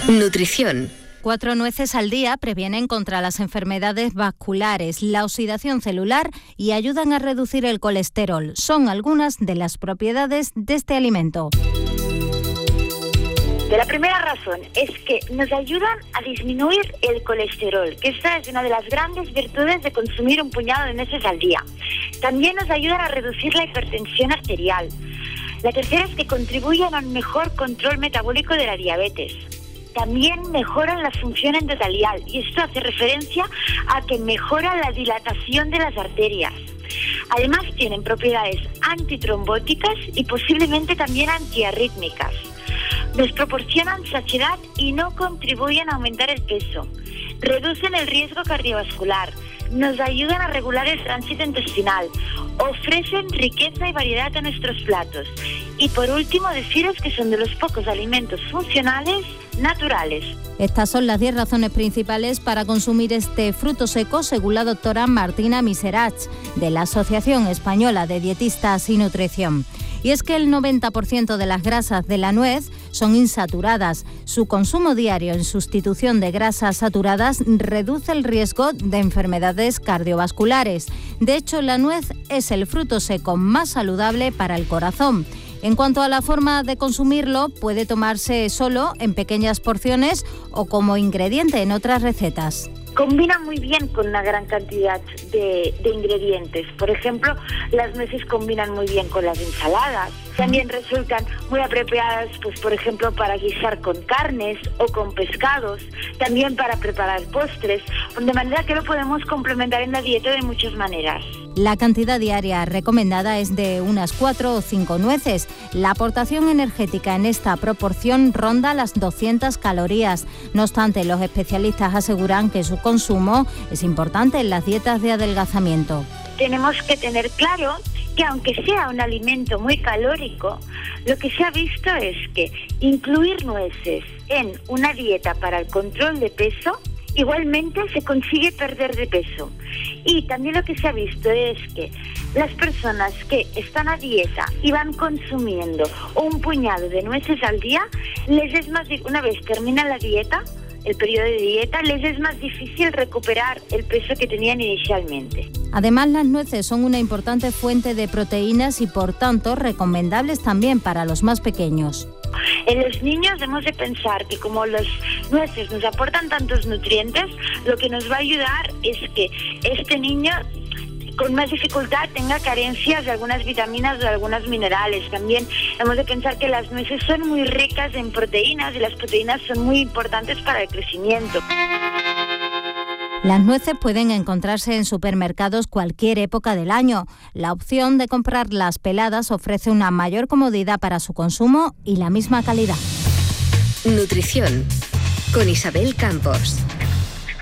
Nutrición. 4 nueces al día previenen contra las enfermedades vasculares, la oxidación celular y ayudan a reducir el colesterol. Son algunas de las propiedades de este alimento. La primera razón es que nos ayudan a disminuir el colesterol, que esta es una de las grandes virtudes de consumir un puñado de nueces al día. También nos ayudan a reducir la hipertensión arterial. La tercera es que contribuyen a un mejor control metabólico de la diabetes. También mejoran la función endotelial y esto hace referencia a que mejora la dilatación de las arterias. Además tienen propiedades antitrombóticas y posiblemente también antiarrítmicas. Nos proporcionan saciedad y no contribuyen a aumentar el peso. Reducen el riesgo cardiovascular. Nos ayudan a regular el tránsito intestinal. Ofrecen riqueza y variedad a nuestros platos. Y por último, deciros que son de los pocos alimentos funcionales naturales. Estas son las 10 razones principales para consumir este fruto seco, según la doctora Martina Miserach, de la Asociación Española de Dietistas y Nutrición. Y es que el 90% de las grasas de la nuez son insaturadas. Su consumo diario en sustitución de grasas saturadas reduce el riesgo de enfermedades cardiovasculares. De hecho, la nuez es el fruto seco más saludable para el corazón. En cuanto a la forma de consumirlo, puede tomarse solo en pequeñas porciones o como ingrediente en otras recetas. Combina muy bien con una gran cantidad de ingredientes. Por ejemplo, las nueces combinan muy bien con las ensaladas. También resultan muy apropiadas, pues por ejemplo, para guisar con carnes o con pescados. También para preparar postres, de manera que lo podemos complementar en la dieta de muchas maneras. La cantidad diaria recomendada es de unas 4 o 5 nueces. La aportación energética en esta proporción ronda las 200 calorías. No obstante, los especialistas aseguran que su consumo es importante en las dietas de adelgazamiento. Tenemos que tener claro que aunque sea un alimento muy calórico, lo que se ha visto es que incluir nueces en una dieta para el control de peso igualmente se consigue perder de peso. Y también lo que se ha visto es que las personas que están a dieta y van consumiendo un puñado de nueces al día, les es más, una vez terminan la dieta, el periodo de dieta, les es más difícil recuperar el peso que tenían inicialmente. Además, las nueces son una importante fuente de proteínas y, por tanto, recomendables también para los más pequeños. En los niños debemos de pensar que como las nueces nos aportan tantos nutrientes, lo que nos va a ayudar es que este niño con más dificultad tenga carencias de algunas vitaminas o de algunos minerales. También hemos de pensar que las nueces son muy ricas en proteínas y las proteínas son muy importantes para el crecimiento. Las nueces pueden encontrarse en supermercados cualquier época del año. La opción de comprarlas peladas ofrece una mayor comodidad para su consumo y la misma calidad. Nutrición con Isabel Campos.